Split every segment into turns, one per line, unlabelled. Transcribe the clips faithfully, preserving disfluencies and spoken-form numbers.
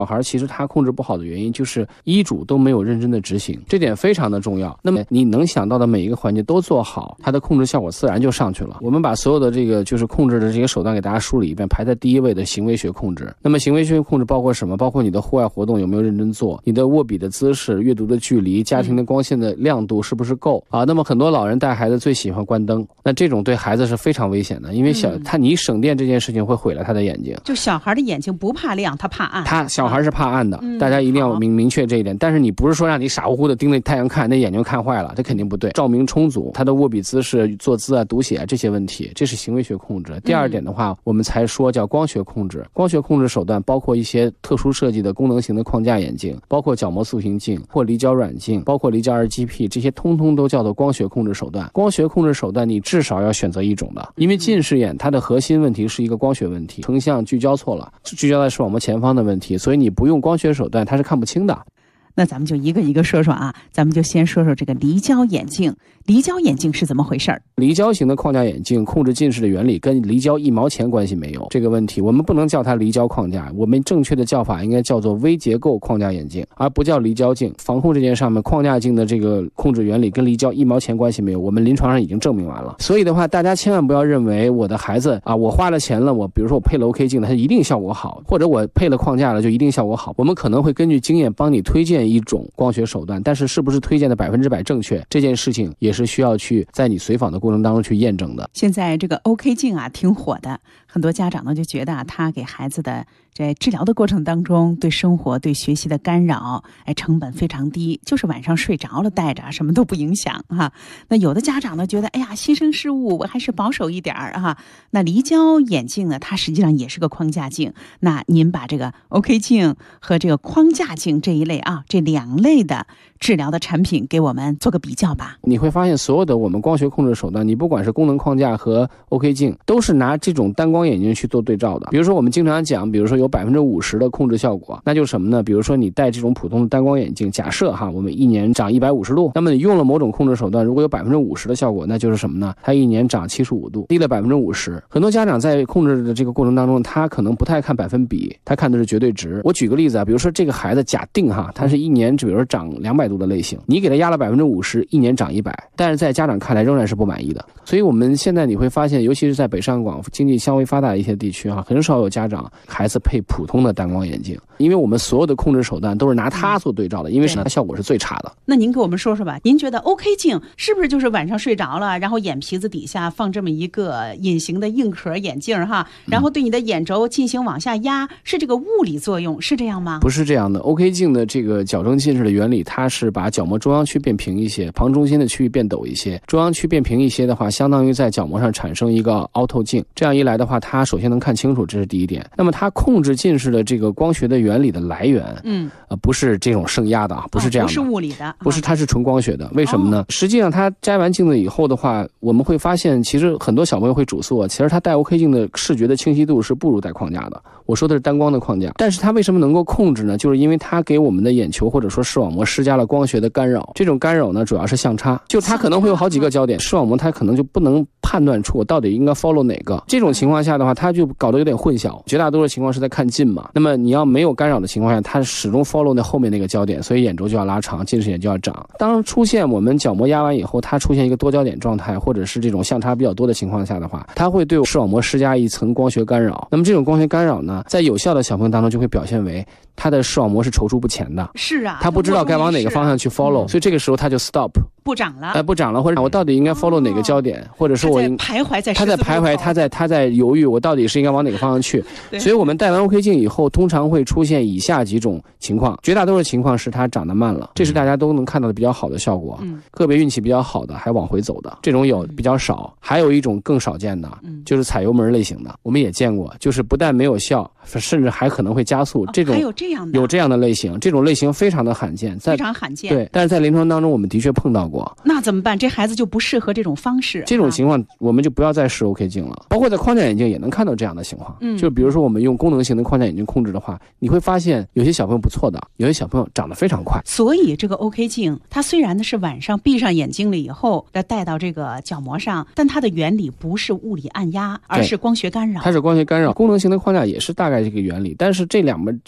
小孩其实他控制不好的原因就是医嘱都没有认真的执行，这点非常的重要。那么你能想到的每一个环节都做好，它的控制效果自然就上去了。我们把所有的这个就是控制的这些手段给大家梳理一遍，排在第一位的行为学控制。那么行为学控制包括什么？包括你的户外活动有没有认真做，你的握笔的姿势、阅读的距离、家庭的光线的亮度是不是够啊？那么很多老人带孩子最喜欢关灯，那这种对孩子是非常危险的，因为小他你省电这件事情会毁了他的眼睛。
就小孩的眼睛不怕亮，他怕暗。
他小孩是怕暗的，
嗯、
大家一定要明明确这一点。但是你不是说让你傻乎乎的盯着太阳看，那眼睛看坏了，这肯定不对。照明充足，他的握笔姿势、坐姿啊、读写啊这些问题，这是行为学控制。第二点的话，嗯、我们才说叫光学控制。光学控制手段包括一些特殊设计的功能型的框架眼镜，包括角膜塑形镜或离焦软镜，包括离焦 R G P， 这些通通都叫做光学控制手段。光学控制手段你至少要选择一种的，因为近视眼它的核心问题是一个光学问题，成像聚焦错了，聚焦在视网膜前方的问题，所以你不用光学手段它是看不清的。
那咱们就一个一个说说啊，咱们就先说说这个离焦眼镜。离焦眼镜是怎么回事？
离焦型的框架眼镜控制近视的原理跟离焦一毛钱关系没有，这个问题我们不能叫它离焦框架，我们正确的叫法应该叫做微结构框架眼镜，而不叫离焦镜。防控这件上面，框架镜的这个控制原理跟离焦一毛钱关系没有，我们临床上已经证明完了。所以的话，大家千万不要认为我的孩子啊，我花了钱了，我比如说我配了 OK 镜，它一定效果好，或者我配了框架了就一定效果好。我们可能会根据经验帮你推荐一种光学手段，但是是不是推荐的百分之百正确，这件事情也是需要去在你随访的过程当中去验证的。
现在这个 OK 镜啊挺火的，很多家长呢就觉得啊，他给孩子的在治疗的过程当中对生活对学习的干扰，哎，成本非常低，就是晚上睡着了戴着什么都不影响哈、啊。那有的家长呢觉得，哎呀，新生事物我还是保守一点儿哈、啊。那离焦眼镜呢，它实际上也是个框架镜。那您把这个 OK 镜和这个框架镜这一类啊，这两类的治疗的产品给我们做个比较吧。
你会发现所有的我们光学控制手段，你不管是功能框架和 OK 镜，都是拿这种单光眼镜去做对照的。比如说我们经常讲，比如说有 百分之五十 的控制效果，那就是什么呢？比如说你戴这种普通的单光眼镜，假设哈，我们一年长一百五十度，那么你用了某种控制手段，如果有 百分之五十 的效果，那就是什么呢？它一年长七十五度，低了 百分之五十。 很多家长在控制的这个过程当中，他可能不太看百分比，他看的是绝对值。我举个例子啊，比如说这个孩子假定哈，他是一年比如说长两百度的类型，你给他压了 百分之五十， 一年长一百，但是在家长看来仍然是不满意的。所以我们现在你会发现，尤其是在北上广经济稍微发达的一些地区啊，很少有家长孩子配普通的单光眼镜，因为我们所有的控制手段都是拿它做对照的，因为它效果是最差的。
那您给我们说说吧，您觉得 OK 镜是不是就是晚上睡着了，然后眼皮子底下放这么一个隐形的硬壳眼镜哈，然后对你的眼轴进行往下压，是这个物理作用，是这样吗？
不是这样的。 OK 镜的这个矫正近视的原理，它是把角膜中央区变平一些，旁中心的区域变陡一些。中央区变平一些的话，相当于在角膜上产生一个凹透镜，这样一来的话，它首先能看清楚，这是第一点。那么它控制近视的这个光学的原理的来源，嗯，呃，不是这种升压的啊，不是这样的，
哦、不是物理的，
不是，它是纯光学的。为什么呢？哦、实际上，它摘完镜子以后的话，我们会发现，其实很多小朋友会主诉啊，其实他戴 OK 镜的视觉的清晰度是不如戴框架的。我说的是单光的框架，但是它为什么能够控制呢？就是因为它给我们的眼球或者说视网膜施加了光学的干扰。这种干扰呢，主要是相差，就它可能会有好几个焦点，视网膜它可能就不能判断出我到底应该 follow 哪个。这种情况下的话，它就搞得有点混淆。绝大多数情况是在看近嘛，那么你要没有干扰的情况下，它始终 follow 那后面那个焦点，所以眼轴就要拉长，近视眼就要长。当出现我们角膜压完以后，它出现一个多焦点状态，或者是这种相差比较多的情况下的话，它会对视网膜施加一层光学干扰。那么这种光学干扰呢，在有效的小朋友当中就会表现为他的视网膜是踌躇不前的，
是啊，
他不知道该往哪个方向去 follow，、嗯、所以这个时候他就 stop。
不长了，
哎，不长了，或者我到底应该 follow 哪个焦点，哦、或者是我
徘徊在
他在徘徊，他在他在犹豫，我到底是应该往哪个方向去？所以我们戴完 OK 镜以后，通常会出现以下几种情况，绝大多数情况是它长得慢了，这是大家都能看到的比较好的效果。嗯，个别运气比较好的还往回走的，这种有比较少。还有一种更少见的，就是踩油门类型的，我们也见过，就是不但没有效，甚至还可能会加速。这种、
哦、还有这样的，
有这样的类型，这种类型非常的罕见，
非常罕见。
对，但是在临床当中，我们的确碰到过。
那怎么办？这孩子就不适合这种方式。
这种情况，我们就不要再试 OK 镜了。包括在框架眼镜也能看到这样的情况。嗯，就比如说我们用功能型的框架眼镜控制的话，你会发现有些小朋友不错的，有些小朋友长得非常快。
所以这个 OK 镜，它虽然呢是晚上闭上眼睛了以后再戴到这个角膜上，但它的原理不是物理按压，而是光学干扰。
它是光学干扰。功能型的框架也是大概这个原理，但是这两个之间有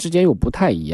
不太一样。